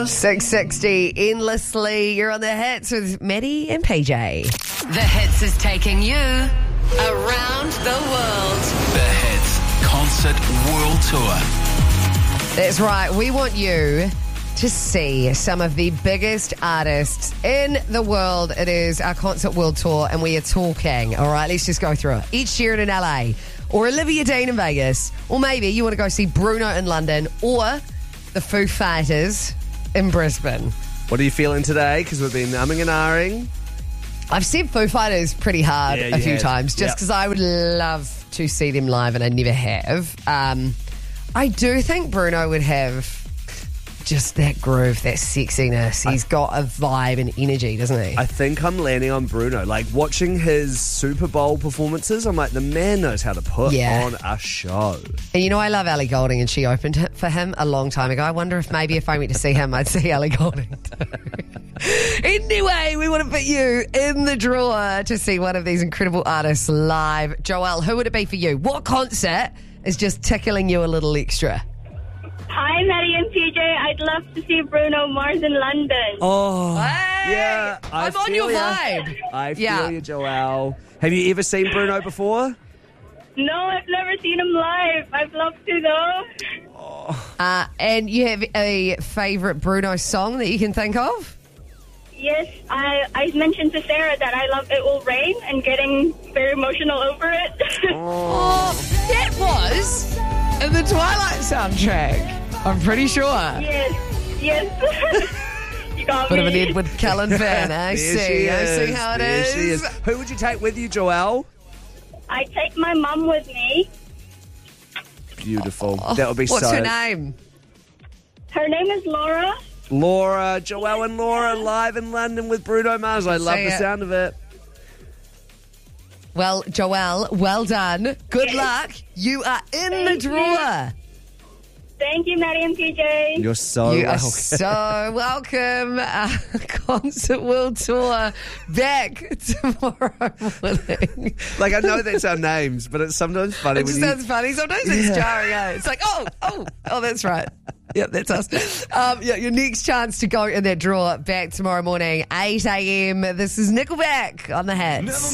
660 endlessly. You're on the hits with Maddie and PJ. The Hits is taking you around the world. The Hits Concert World Tour. That's right. We want you to see some of the biggest artists in the world. It is our Concert World Tour, and we are talking. All right, let's just go through it. Ed Sheeran in LA, or Olivia Dean in Vegas, or maybe you want to go see Bruno in London, or the Foo Fighters in Brisbane. What are you feeling today? Because we've been umming and ahhing. I've said Foo Fighters pretty hard a few times, just because I would love to see them live, and I never have. I do think Bruno would have just that groove, that sexiness. He's got a vibe and energy, doesn't he? I think I'm landing on Bruno. Like, watching his Super Bowl performances, I'm like, the man knows how to put on a show. And you know, I love Ellie Goulding, and she opened it for him a long time ago. I wonder if maybe if I went to see him, I'd see Ellie Goulding too. Anyway, we want to put you in the drawer to see one of these incredible artists live. Joelle, who would it be for you? What concert is just tickling you a little extra? Hi, Maddie and PJ. I'd love to see Bruno Mars in London. Oh, hey, yeah. I'm on your vibe. I feel you, Joelle. Have you ever seen Bruno before? No, I've never seen him live. I'd love to, though. And you have a favourite Bruno song that you can think of? Yes, I mentioned to Sarah that I love It Will Rain and getting very emotional over it. Oh, that was in the Twilight soundtrack. I'm pretty sure. Yes. You got Bit of an me. Edward Cullen fan. I see how it There is. she is. Who would you take with you, Joelle? I take my mum with me. Beautiful. That would be What's her name? Her name is Laura. Laura. Joelle and Laura live in London with Bruno Mars. I love the sound of it. Well, Joelle, well done. Good luck. You are in the drawer. Thank you, Maddie and PJ. You're so You are welcome. so welcome. Concert World Tour back tomorrow morning. Like, I know that's our names, but it's sometimes funny. It just sounds funny. Sometimes it's jarring. It's like, oh, that's right. Yep, that's us. Your next chance to go in that drawer back tomorrow morning, 8 a.m. This is Nickelback on the Hits.